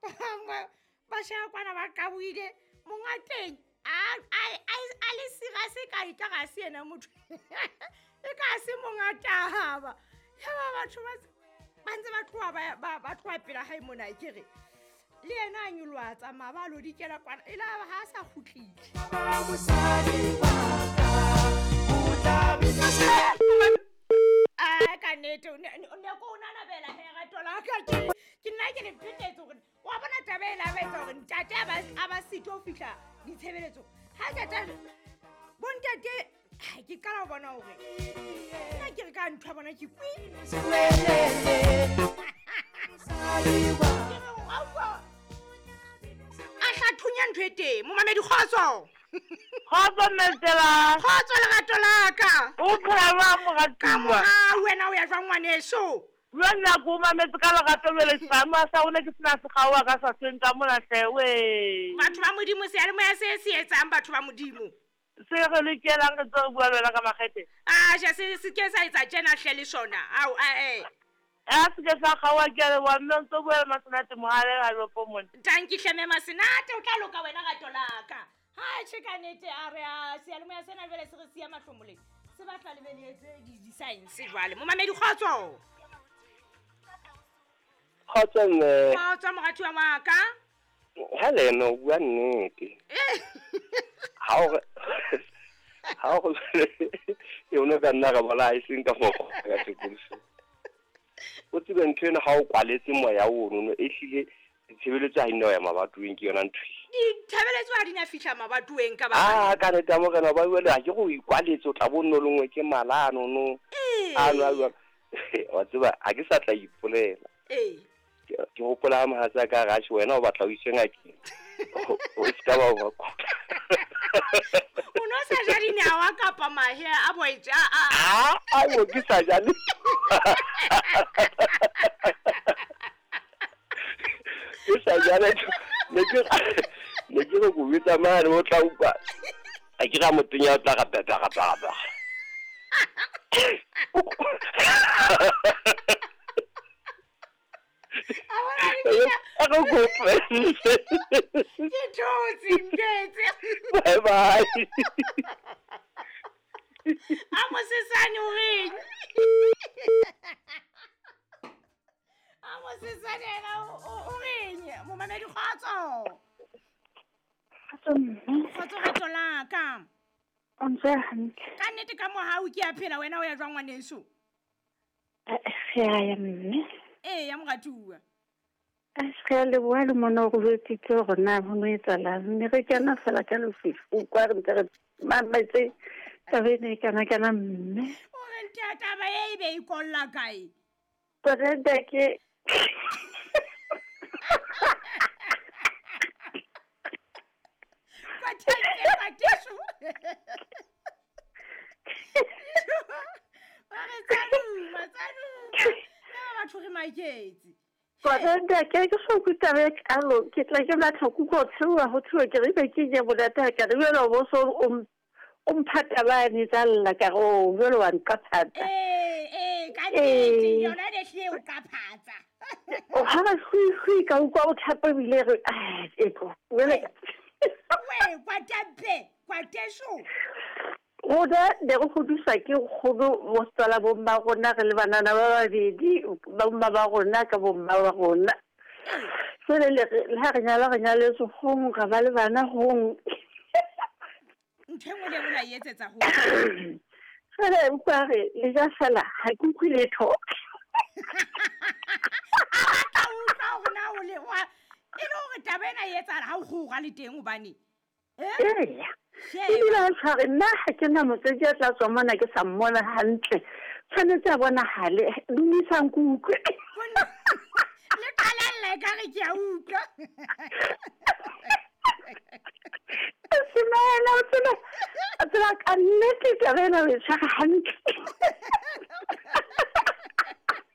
ba sha kwana ba ka buile mongateng a le siga se ka ika ga se ena motho e ka se mongata haba ya ba batho ba ntse ba tloa pela ga imona kere le ena a nyolwa tsa mabalo di kela kwana e la ha sa khutlile ka nete o ne ko una na bela he ga tola ka ke nna ke le phetetse gore wa bona tabela ba etsa gore ntate a ba sito fihla ditshebeletso ha tata bontate ke kala bona hore nna ke re ka ntwa bona ke kwi a hlathunya ntwe teng mo mamedi khotso Khotso metela. Khotso le gato la ka. O phela mo ga twa. Wena o ya jwa ngwaneso. Wena go mametse ka legato le sama sa ona ke sina se gawa ka sa senta mona we. Batho ba modimo se ya le mo ya se etsang batho ba modimo. Se re le kela re tso bua lona ka magete. Ja se ke sa etsa tjena hle le sona. Au a se ke sa gawa ke re wa mme tso bua masenate mohale ga lopo mona. Tanki hleme masenate o tla loka wena gato la ka. Ha chekanete a re a se ya le mo ya sena vele se re sia mahlomole. Se batla le beletse di science jwale. Mo mamedi khotso. Khotso mme. Khotso mogati wa maka. Hele no bua nnete. Ha o yo no ka nna ga bola I think ka mo ka tsebuso. O tsebe ntwena ha o kwaletse moya o no e hlile ditshebeletso ha ina ya mabatoweng ke yona ntwi. Ditshebeletso ha dina fihla mabatoweng ka ba. Ka re tamo kana ba wela ke go ikwaletse o tla bonno lengwe ke malano no. Wa tseba a ke sa tla ipolela. Ke hopola mahatsa ka gashi wena o batla o iseng akeng. O ska ba wa. Uno sa jari nyawa kapa mahe a boitja wo ke sa jale. Ke sa jale ne ke go bitsa mane o tla upa. A ke ga motenya o tla gata. Bye bye. Amo sesane o reng. Amo sesane o reng. Mo mamedi khotso. Khotso gato la ka. Ontse hantle. Ka nnete ka mo ha o ke a phela wena o ya jwa ngwaneso. Ya mme. Ya mogatuwa. Se le bua le mona go betsitse gona go no etsala mme re kana fela ka le fifu kwa re ntse mametse tabene kana mme o re ntata ba e be ikolla kae Koreda ke Patesu Matsanu ba thuge maketsi Koreda ke so kutabe alo ke tla ke ba tlhoku go tswa go tswa ke re ke je bodata ka re lo bo so phata ba ni tsalla ka go lo wa nkaphatsa ka nnete yona le hle o ka phatsa o ha ba hui ka o thapa bile re eko wele we kwateso Oda de go dusa ke go mo tsala bo mma gona re le banana ba babedi ba mma ba gona ka bo mma ba gona so le ha re nyala so go ga ba le bana go ntshengwe le bona yetsetsa ho Fela utlware le ja fela ha ke utlwe letho ka utlwa hona o le wa e le hore tabena yetsa ha go ga le teng obane Ebile tshware nna ha ke na motseji a tla tswa mona ke sa mmona hantle tshwanetse a bona hale lumisang ke utlwe le qalelle ka re ke a utlwa Simela tsela ka nnete tabena le tshwara hantle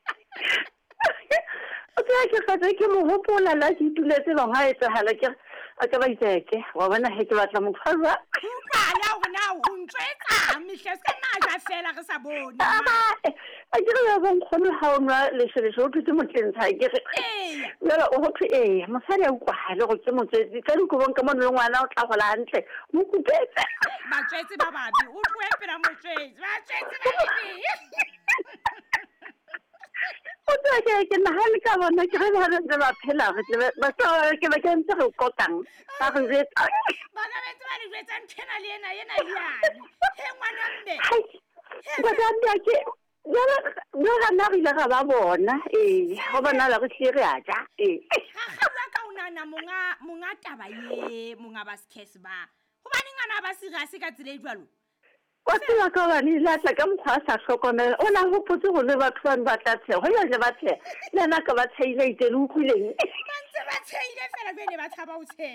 o tsaya ke fetsa ke mo hopola la ke ituletse ba ha etsahala ke a ka ba itseke wa bona he ke batla motshwarwa utlwala hore na o ntjwetsa mehle ska maja fela re sa bone a ke re ba nkgono ha o nwa lesheleshe o thutse motlentsha ke re jalo o hothwe mosadi a utlwahale go ke motswetsi ka dikobong ka mone le ngwana o tla gola hantle mo kupetse batswetsi ba babi o tloe pela motswetsi batswetsi ba babi o tswa ke nahane ka bona ke re ba ntse ba phela ba ke ba ke ntse re kokang ba re jetsa ba ka betse ba le jetsa nthena le ena liane he ngwana mme ba ka nna ke ya ga re ile ga ba bona go bona la go hle re a ja ga bua ka unana monga taba ye monga ba skes ba go ba ngana ba siga se ka tsile jwalo wa tsela ka bane la tla ka mokgwa sa hlokomela o na go photse go le batho ba ba tla tshe go ya le ba tshe le na ka ba tsheile ite le utlwileng ba ntse ba tsheile fela bene ba tshaba o tshe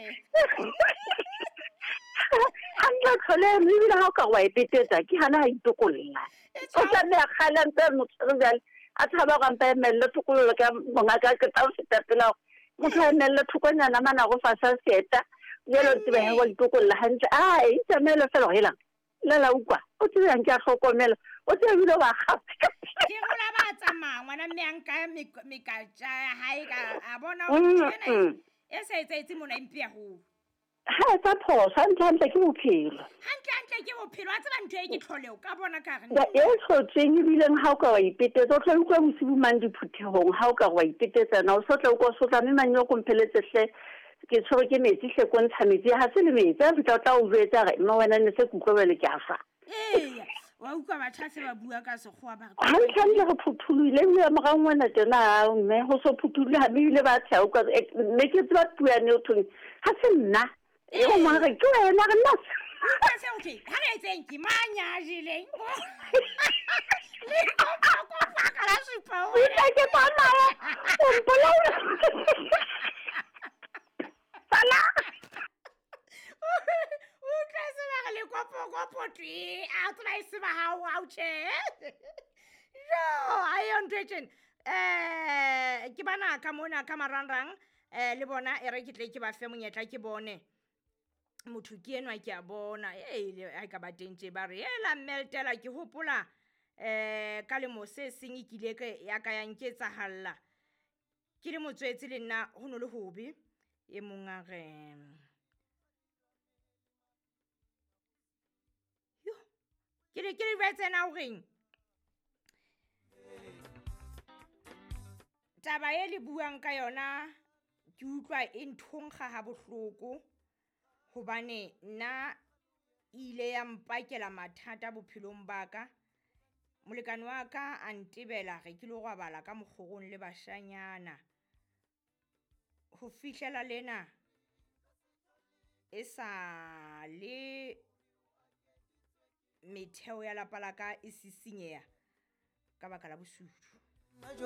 hanga tlhole mme le ha ka wa ipetetsa ke hana ha itokolla o tla me akhala ntse motsherebjale a tshaba ga mpa emelle tokololo ka monga ka ta o setapela mo tshwanela thukonyana mana go fasa seta yelo tibe ha wa itokolla hantle itsamela fela hela la ukwa o tseng ke a hlokomela o tsebile ba gape ke gola ba tsamaya ngwana mme a nka mekatša hae ka a bona ena e sa etsetse mona impia go ha tsa phosa hantle ke bophelo hantle ke bophelo a tseba ntho e ke tlholeo ka bona ka re ya tshotseng bileng ha o ka wa ipetetsa o tla ukwa bosibumang diphuthegong ha o ka wa ipetetsa na o sotla o go sotla mme manyo go mpheletse hle ke tshwere ke metsi hle ko ntsha metsi ha se le metsi a fitla tla o jetsa ga mme wena ne se kutlwele ke afa wa ukwa ba tlhase ba bua ka sekgowa ba ha ntse re phuthulile le ya mogang wena tena mme go so phuthulile ha bile ba tsha o ka mme ke tsba puane o thong ha se nna e o mo re ke wena re nna ka se o ke ha re tseng ke manya jileng le ko ka la sipa o ke pa ma o mpola sala o tla se ba le kopo twi a tla se ba ha o che jo ayo ntwetsen ke bana ka mona ka marangrang le bona e re ke tle ke ba fe monyetla ke bone motho ke enwa ke a bona le ka ba tentse ba re la meltela ke hopola ka le mose seng ikile ke ya ka yang ke tsa halla ke le motswetsi le nna ho no le hobe e monga re yo ke le betsena o reng taba e le buang ka yona ke utlwa e nthongga ha bohloko hobane nna ile ya mpakela mathata bophelong baka molekane wa ka a ntebela ge ke le go bala ka mogorong le bashanyana ho fihlela lena e sa le metheo ya lapalaka e sisinyeya ka baka la bosuthu